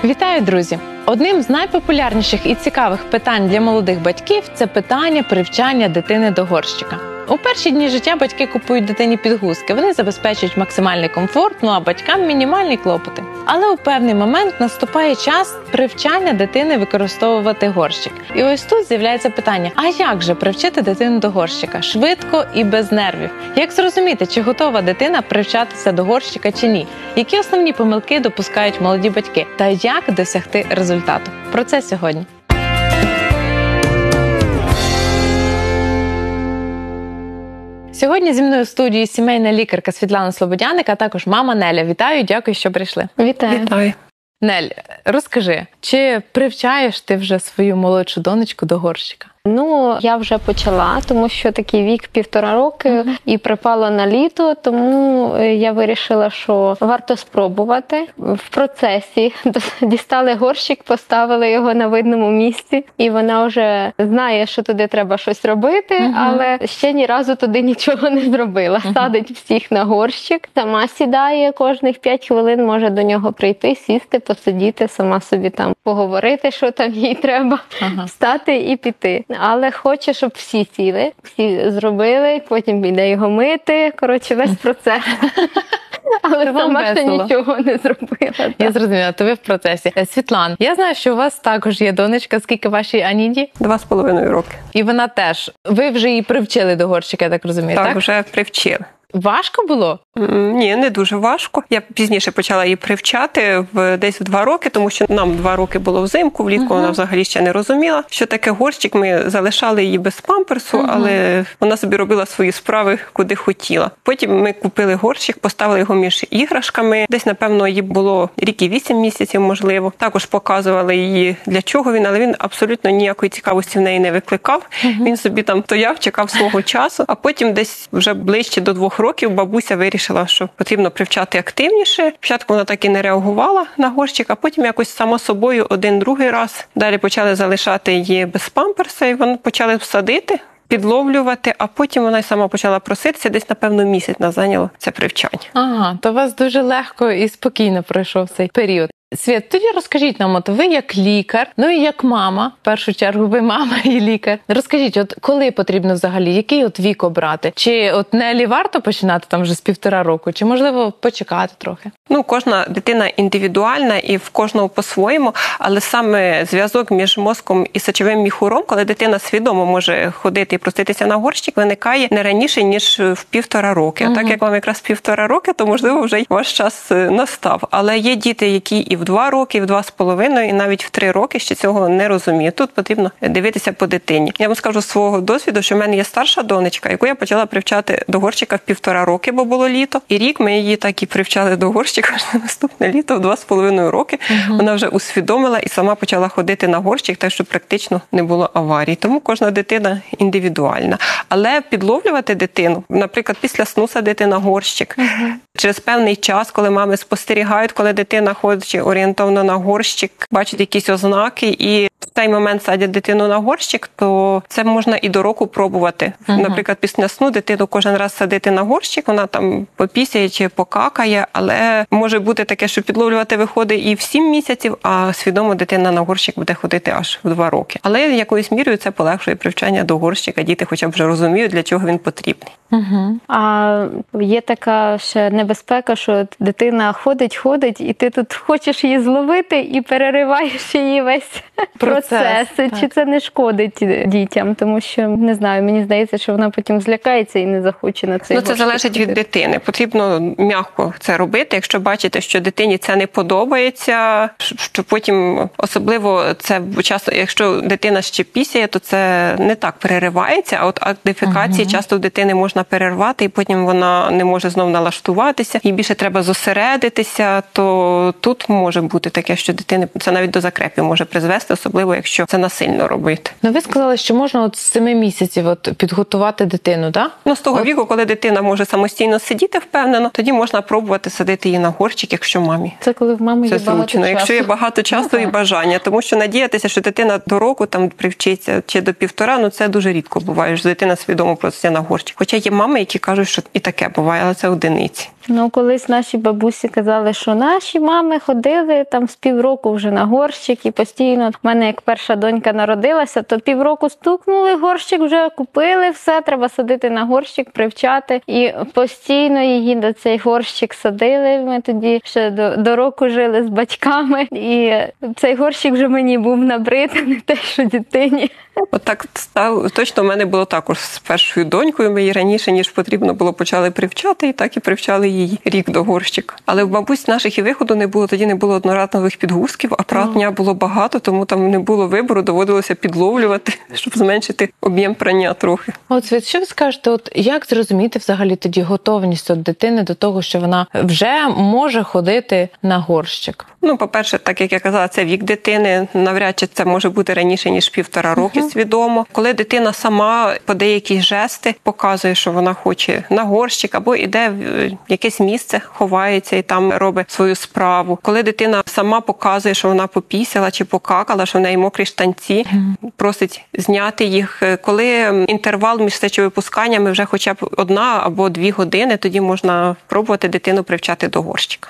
Вітаю, друзі! Одним з найпопулярніших і цікавих питань для молодих батьків – це питання привчання дитини до горщика. У перші дні життя батьки купують дитині підгузки, вони забезпечують максимальний комфорт, а батькам мінімальні клопоти. Але у певний момент наступає час привчання дитини використовувати горщик. І ось тут з'являється питання, а як же привчити дитину до горщика? Швидко і без нервів. Як зрозуміти, чи готова дитина привчатися до горщика чи ні? Які основні помилки допускають молоді батьки? Та як досягти результату? Про це сьогодні. Сьогодні зі мною в студії сімейна лікарка Світлана Слободяник, а також мама Неля. Вітаю, дякую, що прийшли. Вітаю. Вітаю. Нель, розкажи, чи привчаєш ти вже свою молодшу донечку до горщика? Я вже почала, тому що такий вік 1,5 роки і припало на літо, тому я вирішила, що варто спробувати. В процесі дістали горщик, поставили його на видному місці, і вона вже знає, що туди треба щось робити, але ще ні разу туди нічого не зробила. Садить всіх на горщик, сама сідає, кожних 5 хвилин може до нього прийти, сісти, посидіти, сама собі там поговорити, що там їй треба, встати і піти. Але хоче, щоб всі сіли, всі зробили, потім йде його мити. Коротше, весь процес. Але сама ще нічого не зробила. Я зрозуміла, то ви в процесі. Світлан, я знаю, що у вас також є донечка. Скільки вашій Аніді? 2,5 роки. І вона теж. Ви вже її привчили до горщика, я так розумію, так? Так, вже привчили. Важко було? Ні, не дуже важко. Я пізніше почала її привчати десь в 2 роки, тому що нам 2 роки було взимку, влітку вона взагалі ще не розуміла, що таке горщик. Ми залишали її без памперсу, але вона собі робила свої справи, куди хотіла. Потім ми купили горщик, поставили його між іграшками. Десь, напевно, їй було рік і 8 місяців, можливо. Також показували її, для чого він, але він абсолютно ніякої цікавості в неї не викликав. Він собі там стояв, чекав свого часу, а потім десь вже ближче до 2 років бабуся вирішила, що потрібно привчати активніше. Спочатку вона так і не реагувала на горщик, а потім якось само собою один-другий раз. Далі почали залишати її без памперса, і вони почали садити, підловлювати, а потім вона й сама почала проситися. Десь, напевно, місяць нас зайняло це привчання. Ага, то у вас дуже легко і спокійно пройшов цей період. Світ, тоді розкажіть нам, ви як лікар, і як мама, в першу чергу ви мама і лікар. Розкажіть, коли потрібно взагалі, який вік обрати? Чи Нелі варто починати там вже з 1,5 року, чи можливо почекати трохи? Кожна дитина індивідуальна і в кожного по-своєму, але саме зв'язок між мозком і сечовим міхуром, коли дитина свідомо може ходити і проситися на горщик, виникає не раніше, ніж в 1,5 роки. А так як вам якраз 1,5 роки, то можливо вже й ваш час настав. Але є діти, які і в 2 роки, і в 2,5, і навіть в 3 роки ще цього не розуміють. Тут потрібно дивитися по дитині. Я вам скажу з свого досвіду, що в мене є старша донечка, яку я почала привчати до горщика в 1,5 роки, бо було літо. І рік ми її так і привчали до горщика, що наступне літо в 2,5 роки вона вже усвідомила і сама почала ходити на горщик, так що практично не було аварій. Тому кожна дитина індивідуальна. Але підловлювати дитину, наприклад, після сну садити на горщик, через певний час, коли мами спостерігають, коли дитина ходить орієнтовно на горщик, бачать якісь ознаки і в цей момент садять дитину на горщик, то це можна і до року пробувати. Наприклад, після сну дитину кожен раз садити на горщик, вона там попісяє чи покакає, але може бути таке, що підловлювати виходить і в 7 місяців, а свідомо дитина на горщик буде ходити аж в 2 роки. Але якоюсь мірою це полегшує привчання до горщика, діти хоча б вже розуміють, для чого він потрібний. А є така ще небезпека, що дитина ходить, і ти тут хочеш її зловити і перериваєш її весь процес. Чи це не шкодить дітям? Тому що, не знаю, мені здається, що вона потім злякається і не захоче на цей Це залежить від дитини. Потрібно м'яко це робити. Якщо бачите, що дитині це не подобається, що потім, особливо це часто, якщо дитина ще пісяє, то це не так переривається, а от акт дефекації часто в дитини можна перервати, і потім вона не може знов налаштуватися, їй більше треба зосередитися, то тут може бути таке, що дитини, це навіть до закрепів може призвести, особливо особливо якщо це насильно робити. Ну, ви сказали, що можна от з 7 місяців підготувати дитину, так? Ну, з того віку, коли дитина може самостійно сидіти впевнено, тоді можна пробувати садити її на горщик, якщо мамі. Це коли в мами Це є багато зручно, часу. якщо є багато часу і бажання. Тому що надіятися, що дитина до року там привчиться чи до 1,5, ну це дуже рідко буває, що дитина свідомо проситься на горщик. Хоча є мами, які кажуть, що і таке буває, але це одиниці. Ну, колись наші бабусі казали, що наші мами ходили там з півроку вже на горщик і постійно. В мене як перша донька народилася, то півроку стукнули, горщик вже купили, все, треба садити на горщик, привчати. І постійно її до цей горщик садили. Ми тоді ще до року жили з батьками. І цей горщик вже мені був набрид, не те, що дитині. Отак точно в мене було також з першою донькою. Ми її раніше, ніж потрібно було, почали привчати, і так і привчали її рік до горщика. Але в бабусь наших і виходу не було, тоді не було одноразових підгузків, а прання було багато, тому там не було вибору, доводилося підловлювати, щоб зменшити об'єм прання трохи. От, Світ, що ви скажете, як зрозуміти взагалі тоді готовність дитини до того, що вона вже може ходити на горщик? Ну, по-перше, так як я казала, це вік дитини, навряд чи це може бути раніше, ніж 1,5 роки свідомо. Коли дитина сама по деякі жести показує, що вона хоче на горщик, або йде в якесь місце, ховається і там робить свою справу. Коли дитина сама показує, що вона попісяла чи покакала, що в неї мокрі штанці, просить зняти їх. Коли інтервал між сечовипусканнями вже хоча б 1 або 2 години, тоді можна пробувати дитину привчати до горщика.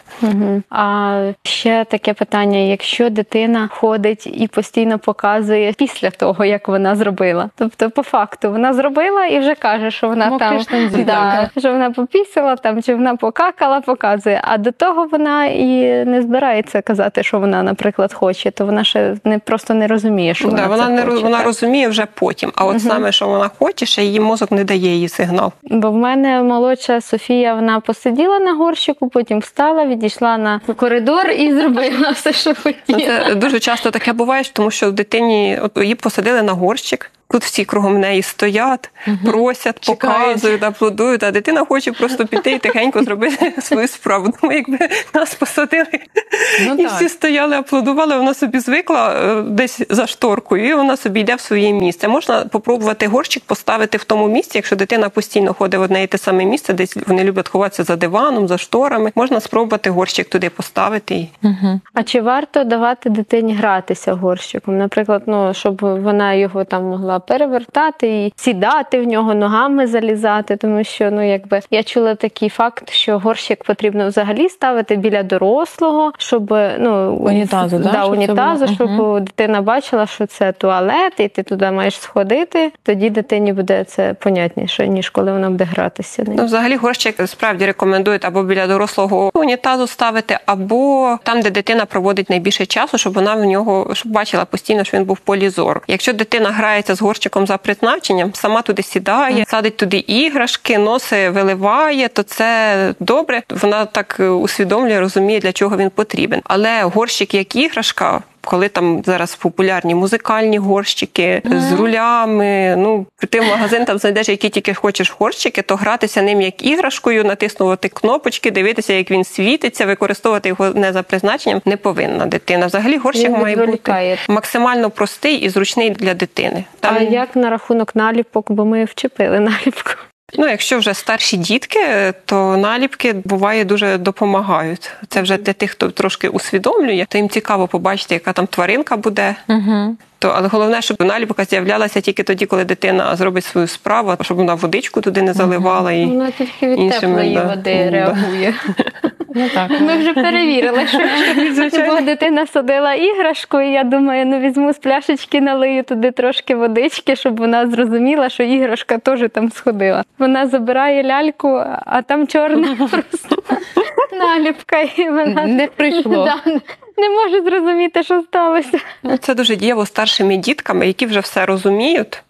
А ще таке питання, якщо дитина ходить і постійно показує після того, як вона зробила. Тобто, по факту, вона зробила і вже каже, що вона мокрі штанці, що вона попісила, чи вона покакала, показує. А до того вона і не збирається казати, що вона, наприклад, хоче, то вона ще просто не розуміє, що вона хоче. Вона розуміє вже потім. А от саме, що вона хоче, ще її мозок не дає їй сигнал. Бо в мене молодша Софія, вона посиділа на горщику, потім встала, відійшла на коридор і зробила все, що хотіла. Це дуже часто таке буває, тому що в дитині її посадили на горщик. Тут всі кругом неї стоять, просять, показують, аплодують, а дитина хоче просто піти і тихенько зробити свою справу. Тому якби нас посадили і всі стояли, аплодували, вона собі звикла десь за шторкою, і вона собі йде в своє місце. Можна попробувати горщик поставити в тому місці, якщо дитина постійно ходить в одне і те саме місце, десь вони люблять ховатися за диваном, за шторами, можна спробувати горщик туди поставити. А чи варто давати дитині гратися горщиком? Наприклад, щоб вона його там могла перевертати і сідати в нього, ногами залізати, тому що, я чула такий факт, що горщик потрібно взагалі ставити біля дорослого, щоб, унітазу, щоб дитина бачила, що це туалет, і ти туди маєш сходити, тоді дитині буде це понятніше, ніж коли вона буде гратися. Взагалі горщик справді рекомендують або біля дорослого унітазу ставити, або там, де дитина проводить найбільше часу, щоб вона в нього, щоб бачила постійно, що він був в полі зору. Якщо дитина грається з горщиком за призначенням, сама туди сідає, садить туди іграшки, носи виливає, то це добре. Вона так усвідомлює, розуміє, для чого він потрібен. Але горщик як іграшка, коли там зараз популярні музикальні горщики з рулями, ти в магазин там знайдеш, які тільки хочеш горщики, то гратися ним як іграшкою, натиснути кнопочки, дивитися, як він світиться, використовувати його не за призначенням не повинна дитина. Взагалі горщик має бути максимально простий і зручний для дитини. А як на рахунок наліпок, бо ми вчепили наліпку? Якщо вже старші дітки, то наліпки, буває, дуже допомагають. Це вже для тих, хто трошки усвідомлює, то їм цікаво побачити, яка там тваринка буде. Але головне, щоб наліпка з'являлася тільки тоді, коли дитина зробить свою справу, щоб вона водичку туди не заливала. І вона тільки від теплої води реагує. Ми вже перевірили, що дитина садила іграшку, і я думаю, візьму з пляшечки, налию туди трошки водички, щоб вона зрозуміла, що іграшка теж там сходила. Вона забирає ляльку, а там чорна просто наліпка, і вона не прийшло. Не можу зрозуміти, що сталося. Це дуже дієво старшими дітками, які вже все розуміють.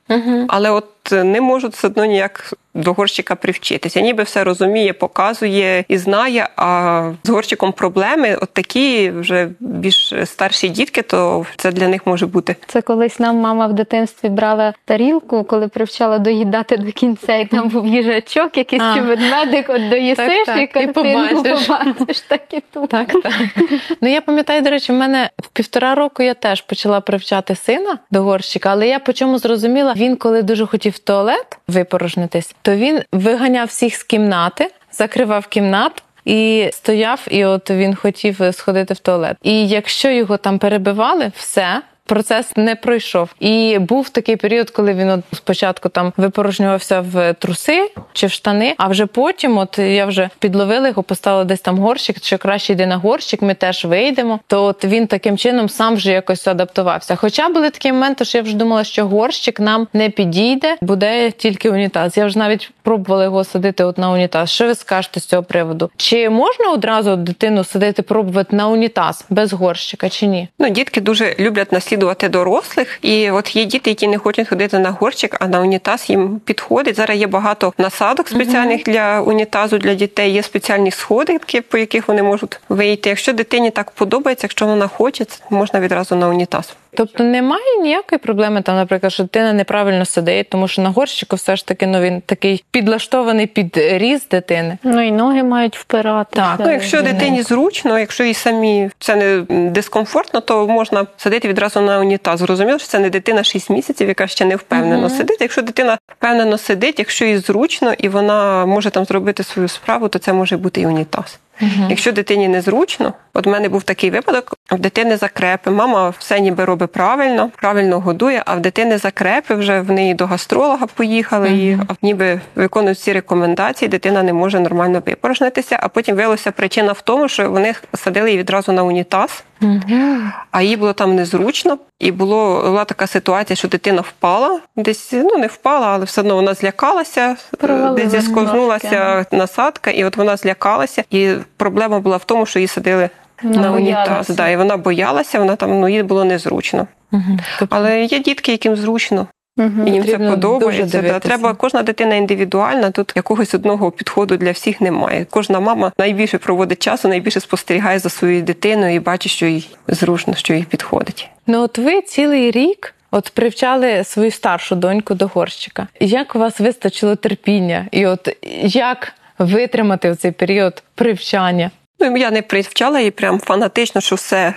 але от не можуть все одно ніяк до горщика привчитися. Ніби все розуміє, показує і знає, а з горщиком проблеми, от такі вже більш старші дітки, то це для них може бути. Це колись нам мама в дитинстві брала тарілку, коли привчала доїдати до кінця, і там був їжачок, якийсь чи ведмедик, от доїсиш і картинку побачиш. Так і тут. Так. Ну, я пам'ятаю, до речі, в мене в 1,5 року я теж почала привчати сина до горщика, але я по чому зрозуміла, він коли дуже хотів в туалет випорожнитись, то він виганяв всіх з кімнати, закривав кімнату і стояв, і от він хотів сходити в туалет. І якщо його там перебивали, все, процес не пройшов. І був такий період, коли він от спочатку там випорожнювався в труси чи в штани, а вже потім от я вже підловила його, поставила десь там горщик, що краще йди на горщик, ми теж вийдемо. То от він таким чином сам вже якось адаптувався. Хоча були такі моменти, що я вже думала, що горщик нам не підійде, буде тільки унітаз. Я вже навіть пробувала його садити от на унітаз. Що ви скажете з цього приводу? Чи можна одразу дитину садити, пробувати на унітаз без горщика, чи ні? Ну, дітки дуже люблять наслідувати дорослих. І от є діти, які не хочуть ходити на горщик, а на унітаз їм підходить. Зараз є багато насадок спеціальних для унітазу, для дітей. Є спеціальні сходинки, по яких вони можуть вийти. Якщо дитині так подобається, якщо вона хоче, можна відразу на унітаз. Тобто немає ніякої проблеми, там, наприклад, що дитина неправильно сидить, тому що на горщику все ж таки, він такий підлаштований під ріст дитини. Ну і ноги мають впиратися. Так. Ну, якщо дитині зручно, якщо їй самі це не дискомфортно, то можна садити відразу на унітаз. Зрозуміло, що це не дитина 6 місяців, яка ще не впевнено сидить. Якщо дитина впевнено сидить, якщо їй зручно і вона може там зробити свою справу, то це може бути і унітаз. Якщо дитині незручно, от в мене був такий випадок, в дитини закрепи, мама все ніби робить правильно годує, а в дитини закрепи, вже в неї до гастролога поїхали, і ніби виконують всі рекомендації, дитина не може нормально випорожнитися, а потім виявилася причина в тому, що вони садили її відразу на унітаз, а їй було там незручно, і була така ситуація, що дитина впала, десь, не впала, але все одно вона злякалася, десь зісковзнулася насадка, і от вона злякалася, і проблема була в тому, що її садили на унітаз. Да, і вона боялася, вона там, їй було незручно. Але є дітки, яким зручно. І їм це подобається. Треба, кожна дитина індивідуальна, тут якогось одного підходу для всіх немає. Кожна мама найбільше проводить часу, найбільше спостерігає за своєю дитиною і бачить, що їй зручно, що їй підходить. От ви цілий рік привчали свою старшу доньку до горщика. Як у вас вистачило терпіння? І от як витримати в цей період привчання? Я не привчала її прям фанатично, що все.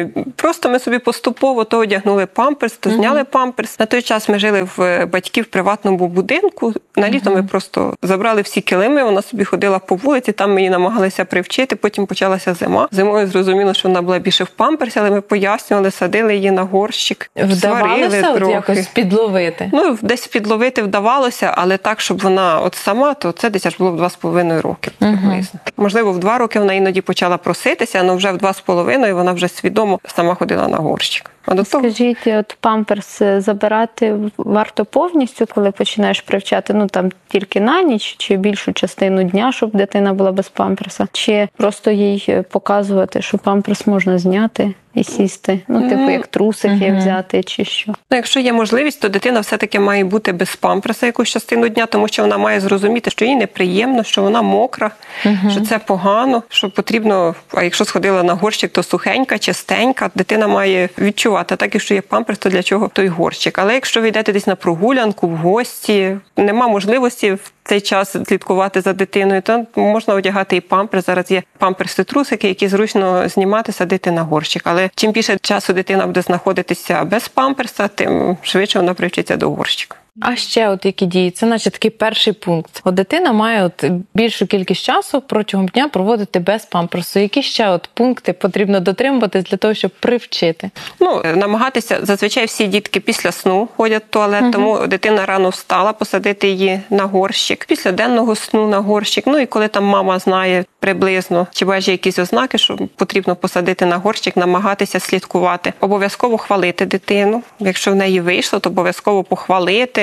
Ми собі поступово то одягнули памперс, то зняли памперс. На той час ми жили в батьків в приватному будинку. На літо ми просто забрали всі килими, вона собі ходила по вулиці, там ми її намагалися привчити, потім почалася зима. Зимою зрозуміло, що вона була більше в памперсі, але ми пояснювали, садили її на горщик, вдавалося от якось підловити? Десь підловити вдавалося, але так, щоб вона от сама, то це десь аж було в 2,5 роки приблизно. Можливо, в 2 роки вона іноді почала проситися, але вже в 2,5 вона вже свідомо сама ходила на горщик. Скажіть, от памперс забирати варто повністю, коли починаєш привчати, там тільки на ніч, чи більшу частину дня, щоб дитина була без памперса, чи просто їй показувати, що памперс можна зняти і сісти, як трусики взяти, чи що? Якщо є можливість, то дитина все-таки має бути без памперса якусь частину дня, тому що вона має зрозуміти, що їй неприємно, що вона мокра, що це погано, що потрібно, а якщо сходила на горщик, то сухенька, чистенька, дитина має відчувати. А так, якщо є памперс, то для чого той горщик? Але якщо ви йдете десь на прогулянку, в гості, нема можливості в цей час слідкувати за дитиною, то можна одягати і памперс. Зараз є памперси-трусики, які зручно знімати, садити на горщик. Але чим більше часу дитина буде знаходитися без памперса, тим швидше вона привчиться до горщика. А ще які дії? Це, наче, такий перший пункт. Дитина має більшу кількість часу протягом дня проводити без памперсу. Які ще пункти потрібно дотримуватись для того, щоб привчити? Намагатися, зазвичай всі дітки після сну ходять в туалет, тому дитина рано встала, посадити її на горщик. Після денного сну на горщик. І коли там мама знає приблизно, чи бачить якісь ознаки, що потрібно посадити на горщик, намагатися слідкувати. Обов'язково хвалити дитину. Якщо в неї вийшло, то обов'язково похвалити,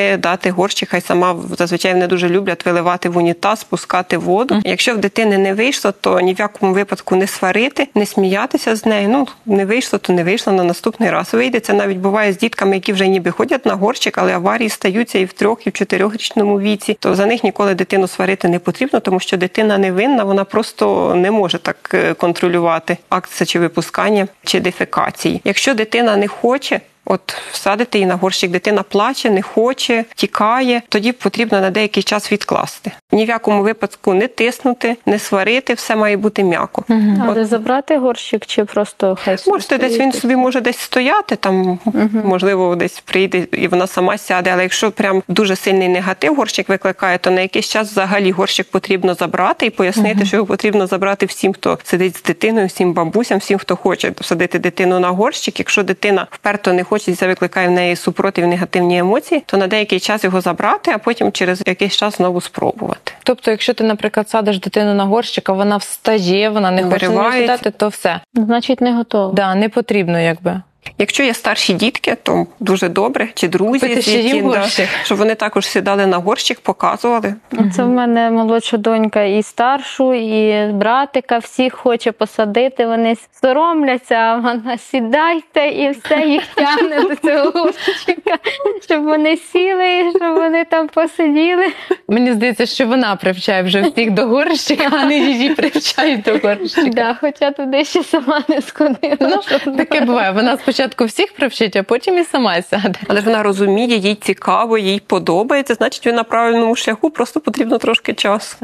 сварити, дати горщик, хай сама, зазвичай вони дуже люблять виливати в унітаз, спускати воду. Якщо в дитини не вийшло, то ні в якому випадку не сварити, не сміятися з нею. Ну, не вийшло, то не вийшло, на наступний раз вийде. Це навіть буває з дітками, які вже ніби ходять на горщик, але аварії стаються і в 3, і в 4-річному віці. То за них ніколи дитину сварити не потрібно, тому що дитина невинна, вона просто не може так контролювати акт сечовипускання чи дефекації. Якщо дитина не хоче, всадити її на горщик, дитина плаче, не хоче, тікає, тоді потрібно на деякий час відкласти. Ні в якому випадку не тиснути, не сварити, все має бути м'яко. Але забрати горщик чи просто хай собі Можете десь, він собі може десь стояти, там, можливо, десь прийде і вона сама сяде, але якщо прям дуже сильний негатив горщик викликає, то на якийсь час взагалі горщик потрібно забрати і пояснити, що його потрібно забрати всім, хто сидить з дитиною, всім бабусям, всім, хто хоче садити дитину на горщик. Якщо дитина вперто не хоче, це викликає в неї супротив, негативні емоції, то на деякий час його забрати, а потім через якийсь час знову спробувати. Тобто, якщо ти, наприклад, садиш дитину на горщик, а вона встає, вона не хоче сідати, то все. Значить, не готова. Да, не потрібно, якби. Якщо є старші дітки, то дуже добре, чи друзі, щоб вони також сідали на горщик, показували. Це в мене молодша донька і старшу, і братика, всіх хоче посадити, вони соромляться, а вона сідайте і все їх тягне до цього горщика, щоб вони сіли, щоб вони там посиділи. Мені здається, що вона привчає вже всіх до горщика, а не її привчають до горщика. Да, хоча туди ще сама не сходила. Таке буває, вона спочатку всіх привчить, а потім і сама сяде. Але ж вона розуміє, їй цікаво, їй подобається, значить, ви на правильному шляху, просто потрібно трошки часу.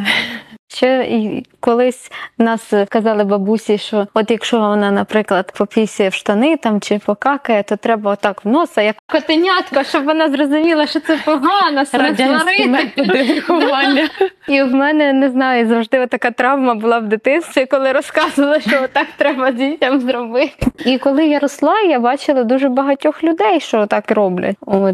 Ще колись нас казали бабусі, що от якщо вона, наприклад, попісяє в штани там чи покакає, то треба отак в носа, як котенятко, щоб вона зрозуміла, що це погано, радянські методи виховання. І в мене, не знаю, завжди така травма була в дитинстві, коли розказували, що отак треба дітям зробити. І коли я росла, я бачила дуже багатьох людей, що отак роблять.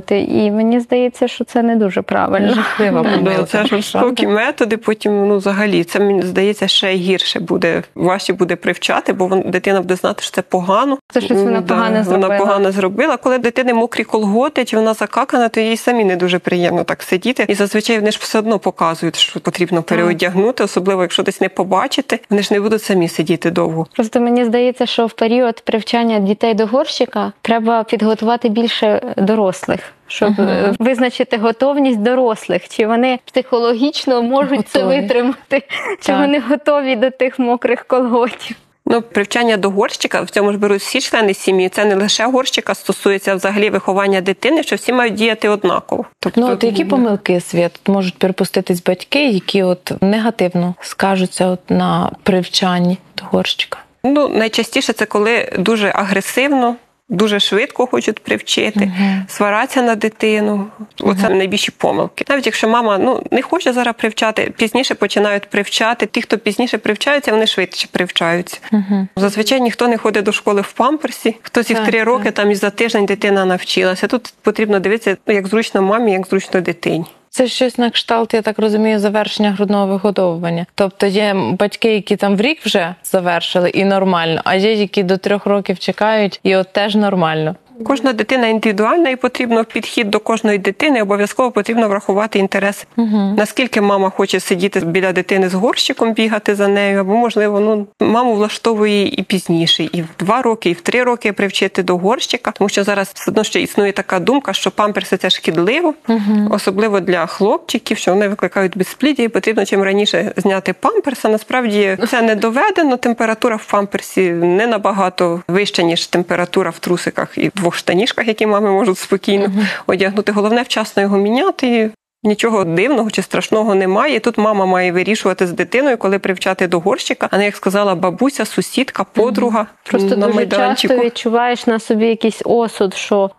І мені здається, що це не дуже правильно. Жахливо. Це жорстокі методи, потім, взагалі, це, мені здається, ще гірше буде, важче буде привчати, бо дитина буде знати, що це погано. Це щось вона погано зробила. Вона погано зробила. Коли дитини мокрі колготи, чи вона закакана, то їй самі не дуже приємно так сидіти. І зазвичай вони ж все одно показують, що потрібно переодягнути, особливо, якщо десь не побачити, вони ж не будуть самі сидіти довго. Просто мені здається, що в період привчання дітей до горщика треба підготувати більше дорослих. Щоб визначити готовність дорослих, чи вони психологічно можуть це витримати, чи вони готові до тих мокрих колготів. Привчання до горщика, в цьому ж беруть всі члени сім'ї, це не лише горщика, стосується взагалі виховання дитини, що всі мають діяти однаково. Тобто, які помилки, Світ, можуть припуститись батьки, які негативно скажуться на привчанні до горщика? Найчастіше це коли дуже агресивно, дуже швидко хочуть привчити, свараться на дитину. Оце найбільші помилки. Навіть якщо мама не хоче зараз привчати, пізніше починають привчати. Ті, хто пізніше привчаються, вони швидше привчаються. Зазвичай ніхто не ходить до школи в памперсі. Хтось і в 3 роки, там і за тиждень дитина навчилася. Тут потрібно дивитися, як зручно мамі, як зручно дитині. Це щось на кшталт, я так розумію, завершення грудного вигодовування. Тобто є батьки, які там в рік вже завершили і нормально, а є, які до 3 років чекають і теж нормально. Кожна дитина індивідуальна і потрібно підхід до кожної дитини, обов'язково потрібно врахувати інтереси. Наскільки мама хоче сидіти біля дитини з горщиком, бігати за нею, або, можливо, маму влаштовує і пізніше, і в 2 роки, і в 3 роки привчити до горщика, тому що зараз все одно ще існує така думка, що памперси – це шкідливо, особливо для хлопчиків, що вони викликають безпліддя, і потрібно чим раніше зняти памперс. А насправді це не доведено, температура в памперсі не набагато вища, ніж температура в трусиках і 2 штанішках, які мами можуть спокійно одягнути. Головне вчасно його міняти. Нічого дивного чи страшного немає. Тут мама має вирішувати з дитиною, коли привчати до горщика, а не, як сказала бабуся, сусідка, подруга. Просто на дуже часто відчуваєш на собі якийсь осуд,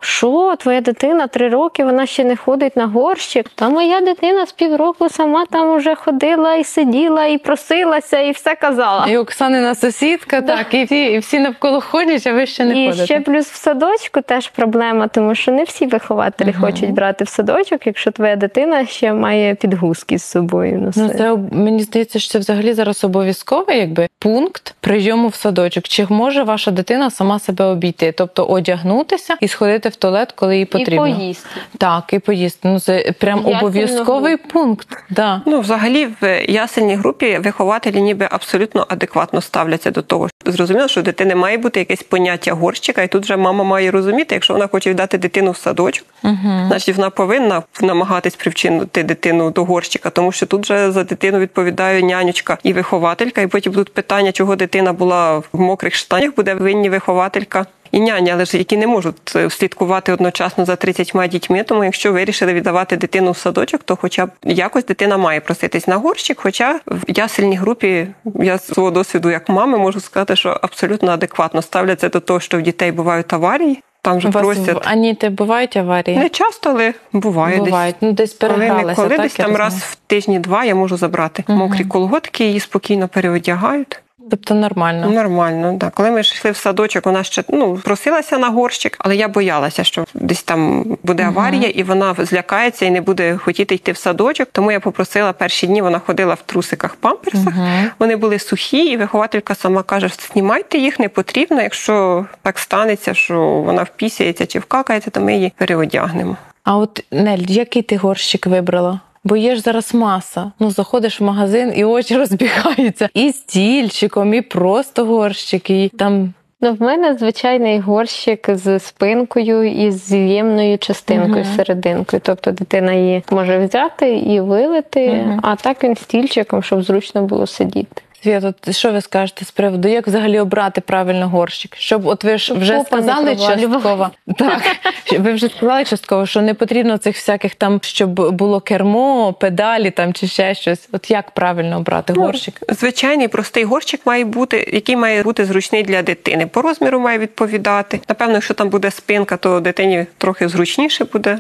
що твоя дитина 3 роки, вона ще не ходить на горщик. Та моя дитина з 1,5 року сама там уже ходила і сиділа, і просилася, і все казала. І Оксанина сусідка, так, і всі навколо ходять, а ви ще не ходите. І ще плюс в садочку теж проблема, тому що не всі вихователі хочуть брати в садочок, якщо твоя дитина дитина ще має підгузки з собою носити. Ну, це, мені здається, що це взагалі зараз обов'язковий пункт прийому в садочок. Чи може ваша дитина сама себе обійти? Тобто одягнутися і сходити в туалет, коли їй потрібно. І поїсти. Так, і поїсти. Ну, це прям обов'язковий пункт. Да. Ну, взагалі, в ясельній групі вихователі ніби абсолютно адекватно ставляться до того. Зрозуміло, що в дитини має бути якесь поняття горщика, і тут вже мама має розуміти, якщо вона хоче віддати дитину в садочок, значить вона повинна намагатись привчинити дитину до горщика, тому що тут вже за дитину відповідає нянечка і вихователька, і потім будуть питання, чого дитина була в мокрих штанях, буде винні вихователька і няня, але ж які не можуть слідкувати одночасно за 30 дітьми, тому якщо вирішили віддавати дитину в садочок, то хоча б якось дитина має проситись на горщик, хоча в ясельній групі, я з свого досвіду як мами можу сказати, що абсолютно адекватно ставляться до того, що в дітей бувають аварії. Там же просять. Аніти, бувають аварії? Не часто, але буває. Бувають. Ну, десь перегралися. Коли десь там раз в тижні-два я можу забрати мокрі колготки, її спокійно переодягають. Тобто нормально? Нормально, так. Коли ми йшли в садочок, вона ще просилася на горщик, але я боялася, що десь там буде аварія, і вона злякається і не буде хотіти йти в садочок. Тому я попросила перші дні, вона ходила в трусиках-памперсах, вони були сухі, і вихователька сама каже, знімайте їх, не потрібно. Якщо так станеться, що вона впісяється чи вкакається, то ми її переодягнемо. А от, Нель, який ти горщик вибрала? Бо є ж зараз маса. Заходиш в магазин, і очі розбігаються. І стільчиком, і просто горщик, і там... В мене звичайний горщик з спинкою і з з'ємною частинкою, серединкою. Тобто дитина її може взяти і вилити, а так він стільчиком, щоб зручно було сидіти. Свято, що ви скажете з приводу, як взагалі обрати правильно горщик? Щоб, от ви ж вже сказали частково, так, ви вже сказали частково, що не потрібно цих всяких там, щоб було кермо, педалі там чи ще щось. От як правильно обрати горщик? Звичайний простий горщик має бути, який має бути зручний для дитини. По розміру має відповідати. Напевно, якщо там буде спинка, то дитині трохи зручніше буде.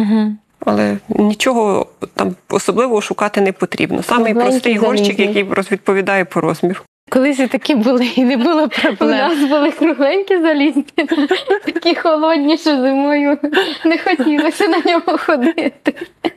Але нічого там особливого шукати не потрібно. Самий простий горщик, який відповідає по розміру. Колись і такі були, і не було проблем. У нас були кругленькі залізні, такі холодні, що зимою не хотілося на ньому ходити.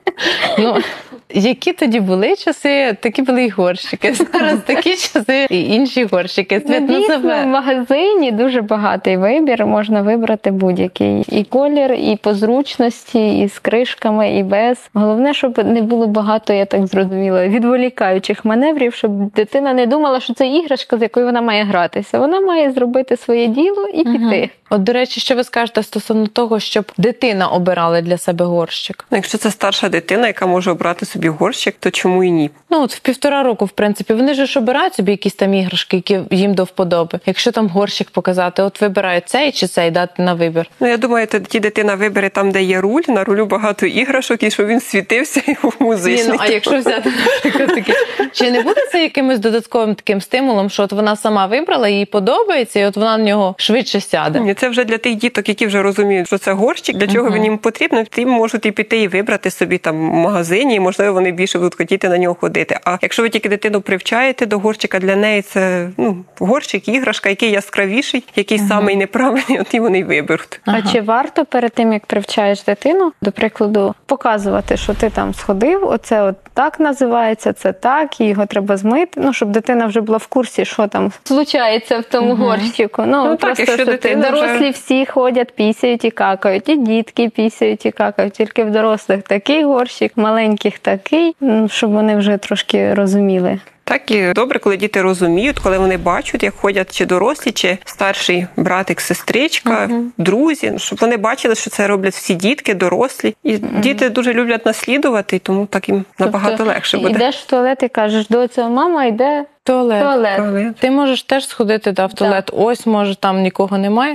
Які тоді були часи, такі були і горщики. Зараз такі часи і інші горщики. Дійсно, в магазині дуже багатий вибір, можна вибрати будь-який. І колір, і по зручності, і з кришками, і без. Головне, щоб не було багато, я так зрозуміла, відволікаючих маневрів, щоб дитина не думала, що це іграшка, з якою вона має гратися. Вона має зробити своє діло і піти. От, до речі, що ви скажете стосовно того, щоб дитина обирала для себе горщик? Якщо це старша дитина, яка може обрати собі горщик, то чому і ні? От в 1,5 року, в принципі, вони ж обирають собі якісь там іграшки, які їм до вподоби. Якщо там горщик показати, от вибирають цей чи цей, дати на вибір. Я думаю, тоді дитина вибере там, де є руль, на рулю багато іграшок, і щоб він світився і був музичний. А якщо взяти, наприклад, таке, чи не буде це якимось додатковим таким стимулом, що от вона сама вибрала, їй подобається, і от вона на нього швидше сяде? Ні, це вже для тих діток, які вже розуміють, що це горщик, для чого він їм потрібен, тим можуть і піти і вибрати собі там в магазині, і, можливо, вони більше будуть хотіти на нього ходити. А якщо ви тільки дитину привчаєте до горщика, для неї це горщик, іграшка, який яскравіший, який самий неправильний, от і вони й виберуть. А чи варто перед тим, як привчаєш дитину, до прикладу, показувати, що ти там сходив, оце от так називається, це так, і його треба змити, щоб дитина вже була в курсі, що там случається в тому горщику. Просто, так, що дорослі всі ходять, пісяють і какають, і дітки пісяють і какають, тільки в дорослих такий горщик, маленьких такий, щоб вони вже трошки розуміли. Так і добре, коли діти розуміють, коли вони бачать, як ходять чи дорослі, чи старший братик, сестричка, друзі, щоб вони бачили, що це роблять всі дітки, дорослі. І діти дуже люблять наслідувати, тому так їм набагато легше буде. Йдеш в туалет і кажеш, доця, мама йде в туалет. Ти можеш теж сходити в туалет. Ось, може, там нікого немає.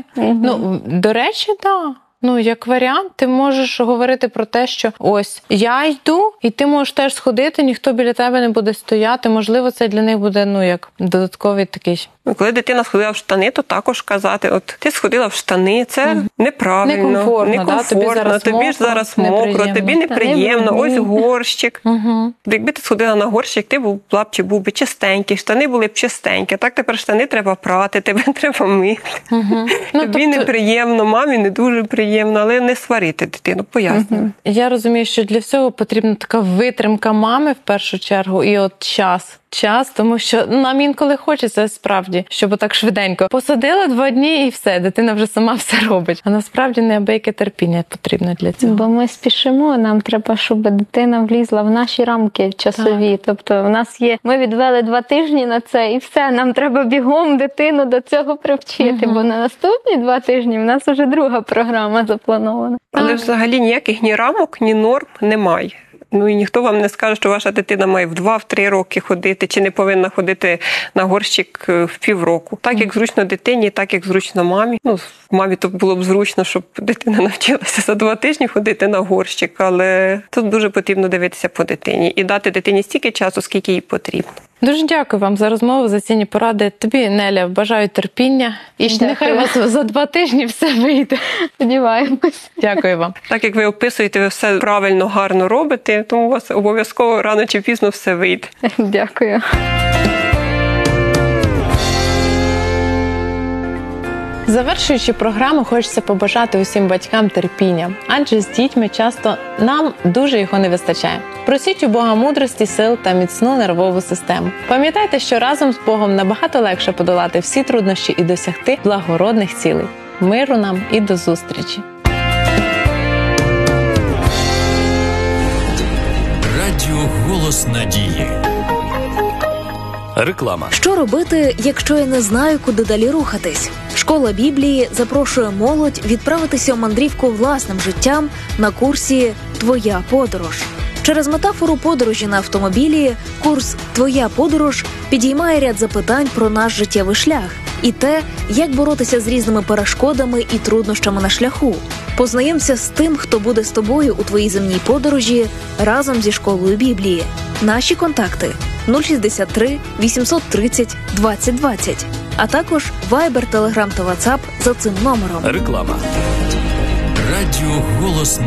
До речі, так. Як варіант, ти можеш говорити про те, що ось, я йду, і ти можеш теж сходити, ніхто біля тебе не буде стояти. Можливо, це для них буде, як додатковий такий. Коли дитина сходила в штани, то також казати, от ти сходила в штани, це неправильно, некомфортно, тобі ж зараз мокро, тобі неприємно, ось горщик. Якби ти сходила на горщик, ти був би чистенький, штани були б чистенькі. Так тепер штани треба прати, тебе треба мити. Тобі неприємно, мамі не дуже приємно. приємно, але не сварити дитину, пояснюю. Я розумію, що для всього потрібна така витримка мами в першу чергу і от час, тому що нам інколи хочеться справді, щоб так швиденько посадила 2 дні і все, дитина вже сама все робить. А насправді неабияке терпіння потрібно для цього. Бо ми спішимо, нам треба, щоб дитина влізла в наші рамки часові. Так. Тобто в нас є, ми відвели 2 тижні на це і все, нам треба бігом дитину до цього привчити, бо на наступні 2 тижні в нас вже друга програма запланована. Але взагалі ніяких ні рамок, ні норм немає. І ніхто вам не скаже, що ваша дитина має в 2-3 роки ходити, чи не повинна ходити на горщик в півроку. Так, як зручно дитині, так, як зручно мамі. Мамі то було б зручно, щоб дитина навчилася за 2 тижні ходити на горщик, але тут дуже потрібно дивитися по дитині і дати дитині стільки часу, скільки їй потрібно. Дуже дякую вам за розмову, за цінні поради. Тобі, Неля, бажаю терпіння. І нехай у вас за 2 тижні все вийде. Сподіваємось. Дякую вам. Так, як ви описуєте, ви все правильно, гарно робите, тому у вас обов'язково рано чи пізно все вийде. Дякую. Завершуючи програму, хочеться побажати усім батькам терпіння, адже з дітьми часто нам дуже його не вистачає. Просіть у Бога мудрості, сил та міцну нервову систему. Пам'ятайте, що разом з Богом набагато легше подолати всі труднощі і досягти благородних цілей. Миру нам і до зустрічі! Радіо «Голос надії». Реклама. Що робити, якщо я не знаю, куди далі рухатись? Школа Біблії запрошує молодь відправитися у мандрівку власним життям на курсі «Твоя подорож». Через метафору подорожі на автомобілі курс «Твоя подорож» підіймає ряд запитань про наш життєвий шлях і те, як боротися з різними перешкодами і труднощами на шляху. Познайомся з тим, хто буде з тобою у твоїй земній подорожі разом зі школою Біблії. Наші контакти 063 830 2020, а також Viber, Telegram та WhatsApp за цим номером. Реклама. Радіо «Голос